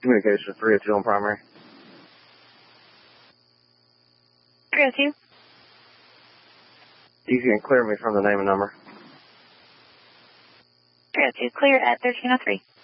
Communication 302 on primary. 302. You can clear me from the name and number. 302, clear at 1303.